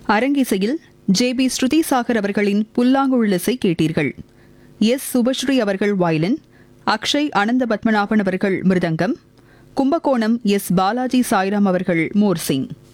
அரங்கிசையில் JP. ஸ்ருதி சாகர் அவர்களின் புல்லாங்குழல் இசை கேட்டீர்கள். எஸ். சுபஸ்ரீ அவர்கள் வயலின், அக்ஷய் அனந்த பத்மநாபன் அவர்கள் மிருதங்கம், கும்பகோணம் எஸ். பாலாஜி சாய்ராம் அவர்கள் மோர்சிங்.